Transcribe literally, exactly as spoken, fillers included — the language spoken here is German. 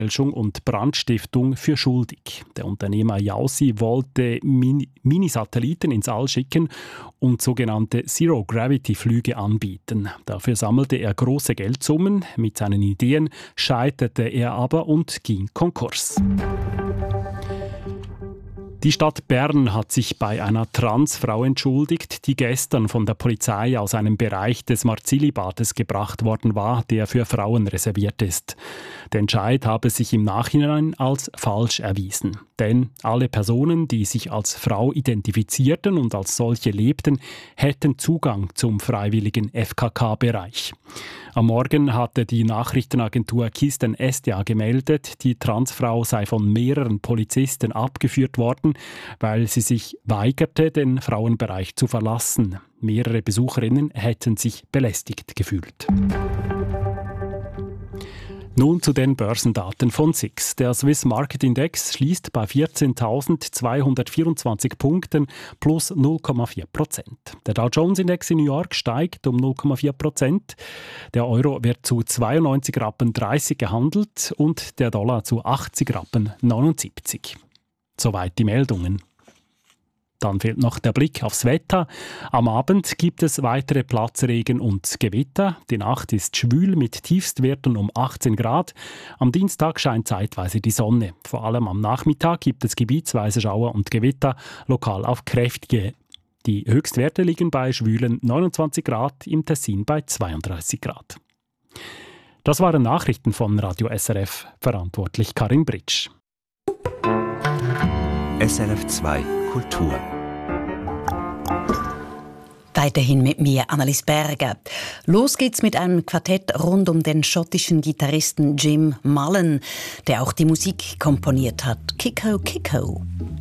Fälschung und Brandstiftung für schuldig. Der Unternehmer Jausi wollte Min- Mini-Satelliten ins All schicken und sogenannte Zero-Gravity-Flüge anbieten. Dafür sammelte er große Geldsummen. Mit seinen Ideen scheiterte er aber und ging Konkurs. Die Stadt Bern hat sich bei einer Transfrau entschuldigt, die gestern von der Polizei aus einem Bereich des Marzili-Bades gebracht worden war, der für Frauen reserviert ist. Der Entscheid habe sich im Nachhinein als falsch erwiesen. Denn alle Personen, die sich als Frau identifizierten und als solche lebten, hätten Zugang zum freiwilligen F K K-Bereich. Am Morgen hatte die Nachrichtenagentur Kisten S D A gemeldet, die Transfrau sei von mehreren Polizisten abgeführt worden, weil sie sich weigerte, den Frauenbereich zu verlassen. Mehrere Besucherinnen hätten sich belästigt gefühlt. Nun zu den Börsendaten von S I X. Der Swiss Market Index schließt bei vierzehntausendzweihundertvierundzwanzig Punkten plus null Komma vier Prozent. Der Dow Jones Index in New York steigt um null Komma vier Prozent. Der Euro wird zu zweiundneunzig Rappen dreißig gehandelt und der Dollar zu achtzig Rappen neunundsiebzig. Soweit die Meldungen. Dann fehlt noch der Blick aufs Wetter. Am Abend gibt es weitere Platzregen und Gewitter. Die Nacht ist schwül mit Tiefstwerten um achtzehn Grad. Am Dienstag scheint zeitweise die Sonne. Vor allem am Nachmittag gibt es gebietsweise Schauer und Gewitter, lokal auf kräftige. Die Höchstwerte liegen bei schwülen neunundzwanzig Grad, im Tessin bei zweiunddreißig Grad. Das waren Nachrichten von Radio S R F, verantwortlich Karin Britsch. S R F zwei Kultur. Weiterhin mit mir, Annelies Berger. Los geht's mit einem Quartett rund um den schottischen Gitarristen Jim Mullen, der auch die Musik komponiert hat. Kiko Kiko.